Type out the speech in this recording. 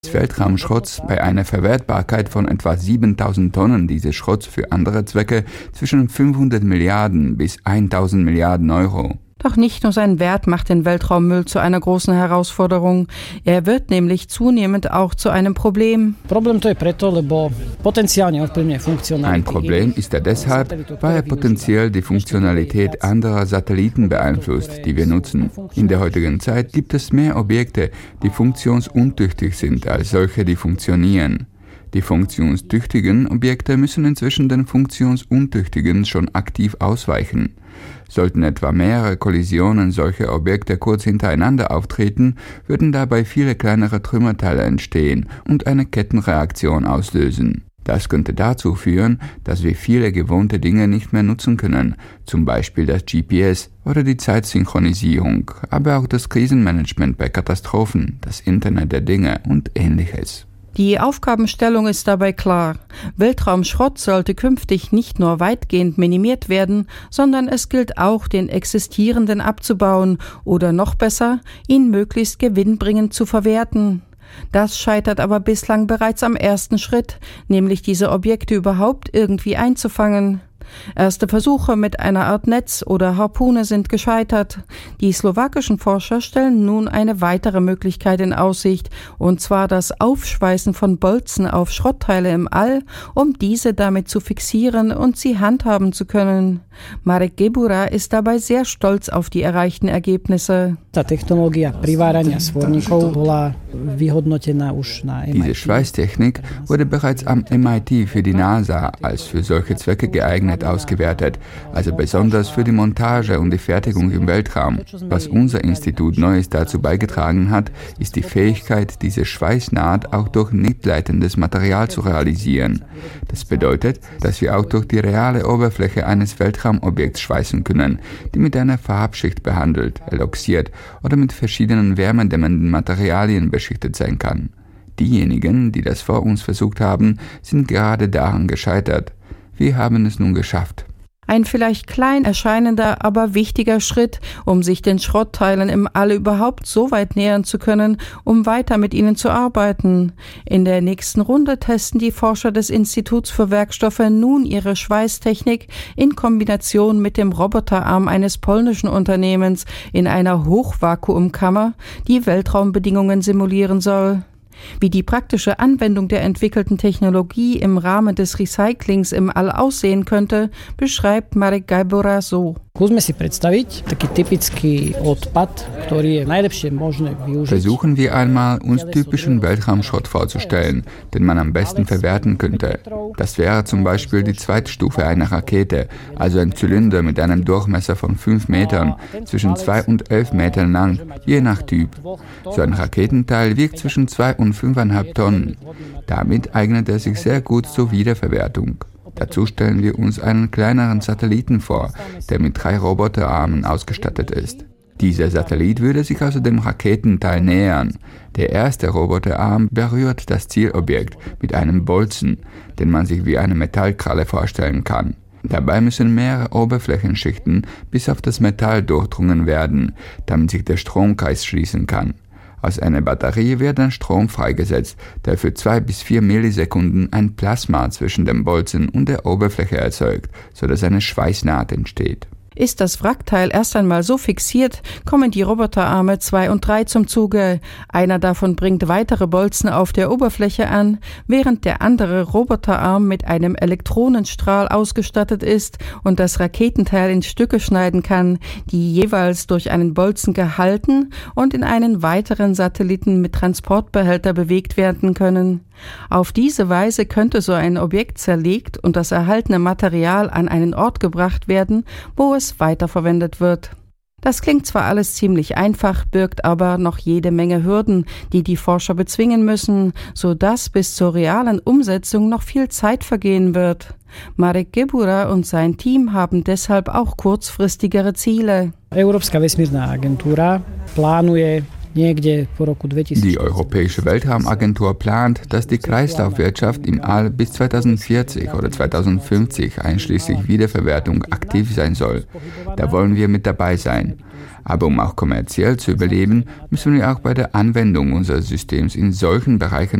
des Weltraumschrotts bei einer Verwertbarkeit von etwa 7000 Tonnen dieses Schrotts für andere Zwecke zwischen 500 Milliarden bis 1000 Milliarden Euro. Doch nicht nur sein Wert macht den Weltraummüll zu einer großen Herausforderung. Er wird nämlich zunehmend auch zu einem Problem. Ein Problem ist er deshalb, weil er potenziell die Funktionalität anderer Satelliten beeinflusst, die wir nutzen. In der heutigen Zeit gibt es mehr Objekte, die funktionsuntüchtig sind, als solche, die funktionieren. Die funktionstüchtigen Objekte müssen inzwischen den funktionsuntüchtigen schon aktiv ausweichen. Sollten etwa mehrere Kollisionen solcher Objekte kurz hintereinander auftreten, würden dabei viele kleinere Trümmerteile entstehen und eine Kettenreaktion auslösen. Das könnte dazu führen, dass wir viele gewohnte Dinge nicht mehr nutzen können, zum Beispiel das GPS oder die Zeitsynchronisierung, aber auch das Krisenmanagement bei Katastrophen, das Internet der Dinge und Ähnliches. Die Aufgabenstellung ist dabei klar. Weltraumschrott sollte künftig nicht nur weitgehend minimiert werden, sondern es gilt auch, den existierenden abzubauen oder noch besser, ihn möglichst gewinnbringend zu verwerten. Das scheitert aber bislang bereits am ersten Schritt, nämlich diese Objekte überhaupt irgendwie einzufangen. Erste Versuche mit einer Art Netz oder Harpune sind gescheitert. Die slowakischen Forscher stellen nun eine weitere Möglichkeit in Aussicht, und zwar das Aufschweißen von Bolzen auf Schrottteile im All, um diese damit zu fixieren und sie handhaben zu können. Marek Gebura ist dabei sehr stolz auf die erreichten Ergebnisse. Diese Schweißtechnik wurde bereits am MIT für die NASA als für solche Zwecke geeignet ausgewertet, also besonders für die Montage und die Fertigung im Weltraum. Was unser Institut Neues dazu beigetragen hat, ist die Fähigkeit, diese Schweißnaht auch durch nichtleitendes Material zu realisieren. Das bedeutet, dass wir auch durch die reale Oberfläche eines Weltraumobjekts schweißen können, die mit einer Farbschicht behandelt, eloxiert oder mit verschiedenen wärmedämmenden Materialien beschichtet sein kann. Diejenigen, die das vor uns versucht haben, sind gerade daran gescheitert. Wir haben es nun geschafft. Ein vielleicht klein erscheinender, aber wichtiger Schritt, um sich den Schrottteilen im All überhaupt so weit nähern zu können, um weiter mit ihnen zu arbeiten. In der nächsten Runde testen die Forscher des Instituts für Werkstoffe nun ihre Schweißtechnik in Kombination mit dem Roboterarm eines polnischen Unternehmens in einer Hochvakuumkammer, die Weltraumbedingungen simulieren soll. Wie die praktische Anwendung der entwickelten Technologie im Rahmen des Recyclings im All aussehen könnte, beschreibt Marek Gebura so. Versuchen wir einmal, uns typischen Weltraumschrott vorzustellen, den man am besten verwerten könnte. Das wäre zum Beispiel die zweite Stufe einer Rakete, also ein Zylinder mit einem Durchmesser von 5 Metern, zwischen 2 und 11 Metern lang, je nach Typ. So ein Raketenteil wiegt zwischen 2 und 5,5 Tonnen. Damit eignet er sich sehr gut zur Wiederverwertung. Dazu stellen wir uns einen kleineren Satelliten vor, der mit 3 Roboterarmen ausgestattet ist. Dieser Satellit würde sich also dem Raketenteil nähern. Der erste Roboterarm berührt das Zielobjekt mit einem Bolzen, den man sich wie eine Metallkralle vorstellen kann. Dabei müssen mehrere Oberflächenschichten bis auf das Metall durchdrungen werden, damit sich der Stromkreis schließen kann. Aus einer Batterie wird dann Strom freigesetzt, der für 2 bis 4 Millisekunden ein Plasma zwischen dem Bolzen und der Oberfläche erzeugt, sodass eine Schweißnaht entsteht. Ist das Wrackteil erst einmal so fixiert, kommen die Roboterarme 2 und 3 zum Zuge. Einer davon bringt weitere Bolzen auf der Oberfläche an, während der andere Roboterarm mit einem Elektronenstrahl ausgestattet ist und das Raketenteil in Stücke schneiden kann, die jeweils durch einen Bolzen gehalten und in einen weiteren Satelliten mit Transportbehälter bewegt werden können. Auf diese Weise könnte so ein Objekt zerlegt und das erhaltene Material an einen Ort gebracht werden, wo es weiterverwendet wird. Das klingt zwar alles ziemlich einfach, birgt aber noch jede Menge Hürden, die die Forscher bezwingen müssen, sodass bis zur realen Umsetzung noch viel Zeit vergehen wird. Marek Gebura und sein Team haben deshalb auch kurzfristigere Ziele. Die Europäische Weltraumagentur plant, dass die Kreislaufwirtschaft im All bis 2040 oder 2050 einschließlich Wiederverwertung aktiv sein soll. Da wollen wir mit dabei sein. Aber um auch kommerziell zu überleben, müssen wir auch bei der Anwendung unseres Systems in solchen Bereichen